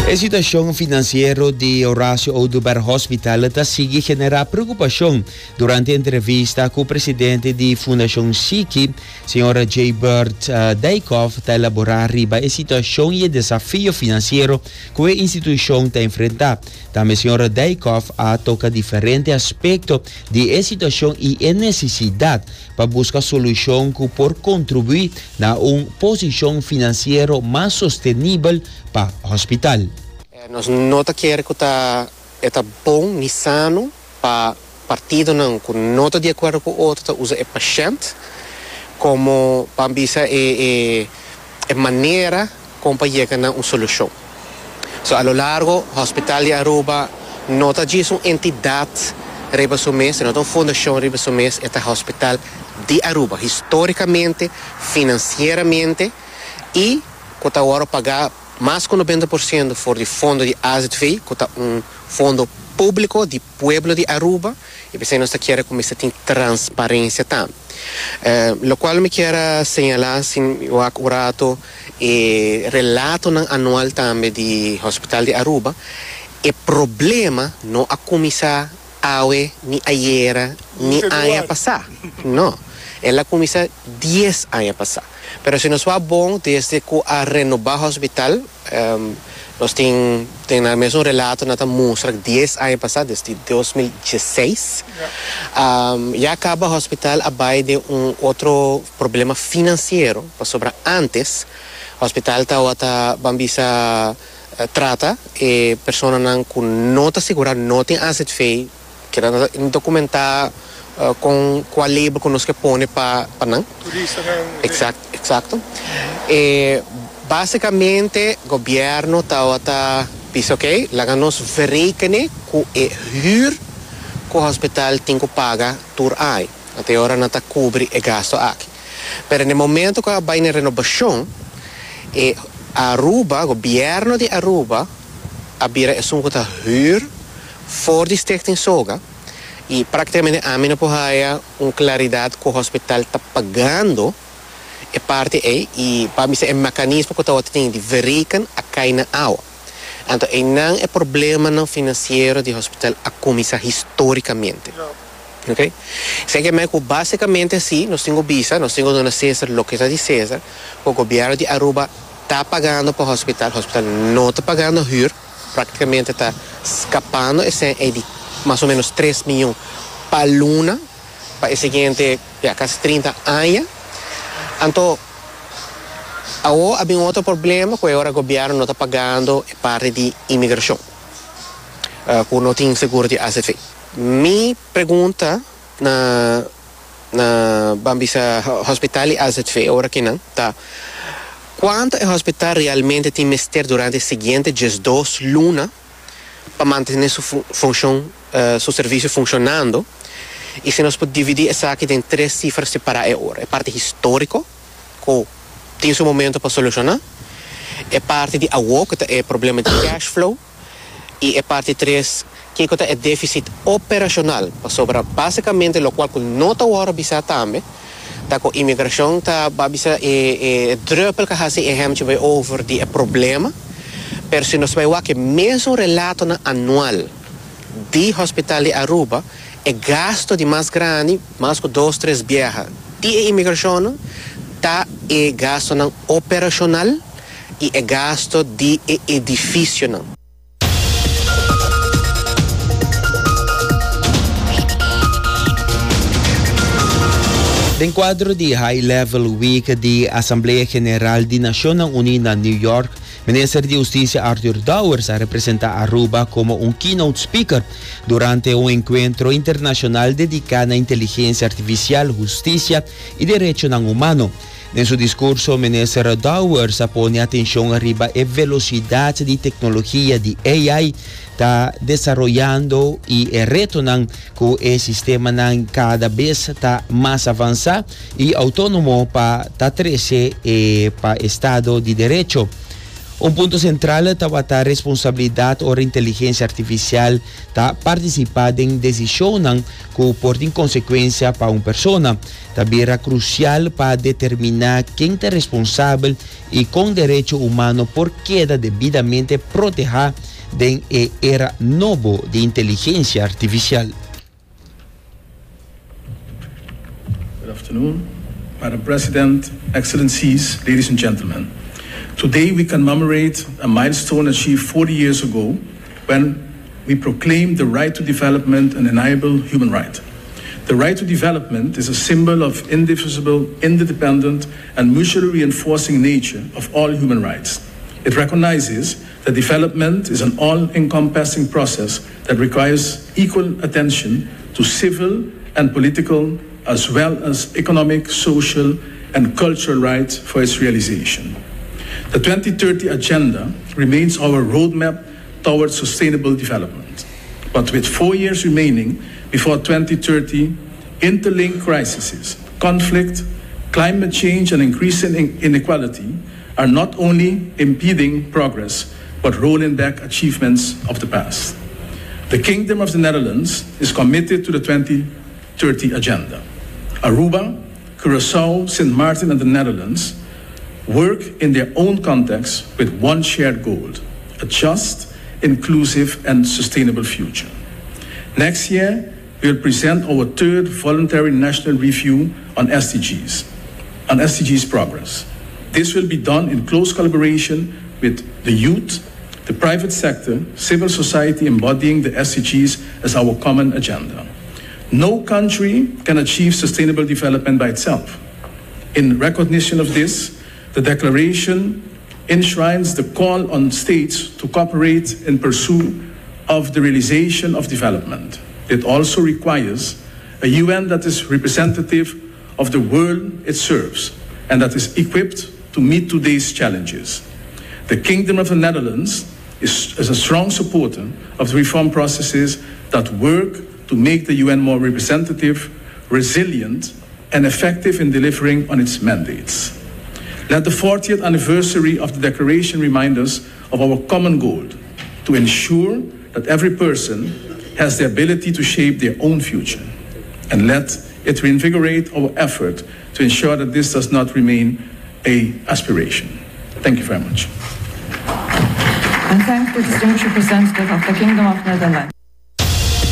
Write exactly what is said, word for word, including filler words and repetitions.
A situação financeira de Horácio Oduber Hospital está sigue generar preocupação durante a entrevista com o presidente da Fundação S I C I, senhora J. Bert uh, Dijkhoff, está elaborar riba a situação e o desafio financeiro que a instituição está enfrentando. Também a senhora Dijkhoff a toca diferentes aspectos de a situação e a necessidade para buscar solução que por contribuir na uma posição financeira mais sustentável para o hospital. Nós não queremos que está é bom e sano para partido não, que não está de acordo com o outro, usa o paciente como para bisa é é maneira como para chegar a uma solução. So a lo largo, o Hospital de Aruba não está de uma entidade riba su mês, não é uma fundação riba su mês, é o Hospital de Aruba, historicamente, financeiramente e que está agora pagar mais que noventa por cento for de fundo de A Z V, que é um fundo público do pueblo de Aruba, e você não quer começar a ter transparência também. Uh, o qual me quero señalar, sim, o acurato, e relato anual também do Hospital de Aruba, o problema não a começar hoje, nem ayer, nem ano passado. Não. Ela começa dez anos passar. Mas se nos vai bom, desde que a renovar o hospital, um, nós temos tem o mesmo relato que mostra que dez anos passar, desde dois mil e dezesseis, yeah. um, já acaba o hospital a baixo de um outro problema financeiro. Sobre antes, o hospital está bambisa uh, trata e pessoas que não estão seguradas, não têm A Z V, que não documentar Uh, com com a lei que nós que põe para para não turista exato exato e basicamente o governo tá tá diz ok lá nós verificamos que é huur que o hospital tem que pagar por ano até agora não está cobre o gasto aqui mas no momento que vai na renovação e Aruba o governo de Aruba abira é um que tá huur for de Stichting Soga. E praticamente a mim não há uma claridade que o hospital está pagando é parte aí e para mim é um mecanismo que está tendo de verificar a cair na água. Então, não é problema não financeiro do hospital a começar historicamente. Ok? Sei que é basicamente assim, nós temos visa, nós temos Dona César, lo que está de César, o governo de Aruba está pagando para o hospital, o hospital não está pagando huur, praticamente está escapando esse é de mais ou menos três milhões para Luna, para o seguinte, já quase trinta anos. Então, agora há um outro problema, que agora o governo não está pagando a parte de imigração, uh, que não tem seguro de A Z V. Minha pergunta na na Bambisa Hospital de A Z V, agora que não, tá? Quanto o hospital realmente tem que durante o seguinte dois Luna para manter sua fu função, uh, seu serviço funcionando. E se nós podemos dividir essa aqui em três cifras separadas agora. A parte histórica, que tem seu momento para solucionar. A parte de agua, que é problema de cash flow. E a parte três, que é déficit operacional. Sobre basicamente o qual não está agora bisa também. Da com imigração está bisa e druppel que há se é over de problema. Pero se nós vai ver que mesmo relato anual do Hospital de Aruba é gasto de mais grande, mais que dois, três viagens de imigração, tá é gasto não operacional e é gasto de edifício não. No quadro de High Level Week da Assembleia General de Nações Unidas em New York, o ministro de Justiça Arthur Dowers a representar Aruba como um keynote speaker durante um encontro internacional dedicado à inteligência artificial, justiça e direitos humanos. Em seu discurso, o ministro Dowers põe atenção arriba a velocidade de tecnologia de A I está desenvolvendo e retornando que o sistema cada vez está mais avançado e autônomo para trazer para o Estado de Direito. Un punto central tawata responsabilidad o inteligência artificial ta participar em decisões que portem consequência para uma pessoa. Também era crucial para determinar quem é responsável e com direito humano por queda devidamente proteger da era nova de inteligência artificial. Good afternoon, Madam President, Excellencies, ladies and gentlemen. Today we commemorate a milestone achieved forty years ago when we proclaimed the right to development an inalienable human right. The right to development is a symbol of indivisible, interdependent, and mutually reinforcing nature of all human rights. It recognizes that development is an all-encompassing process that requires equal attention to civil and political, as well as economic, social, and cultural rights for its realization. The twenty thirty Agenda remains our roadmap towards sustainable development. But with four years remaining before twenty thirty, interlinked crises, conflict, climate change, and increasing inequality are not only impeding progress, but rolling back achievements of the past. The Kingdom of the Netherlands is committed to the twenty thirty Agenda. Aruba, Curaçao, Saint Martin, and the Netherlands work in their own context with one shared goal: a just, inclusive, and sustainable future. Next year, we will present our third voluntary national review on S D Gs, on S D Gs progress. This will be done in close collaboration with the youth, the private sector, civil society, embodying the S D Gs as our common agenda. No country can achieve sustainable development by itself. In recognition of this, the Declaration enshrines the call on states to cooperate in pursuit of the realization of development. It also requires a U N that is representative of the world it serves and that is equipped to meet today's challenges. The Kingdom of the Netherlands is, is a strong supporter of the reform processes that work to make the U N more representative, resilient, and effective in delivering on its mandates. Let the fortieth anniversary of the Declaration remind us of our common goal to ensure that every person has the ability to shape their own future. And let it reinvigorate our effort to ensure that this does not remain an aspiration. Thank you very much. And thank the distinguished representative of the Kingdom of Netherlands.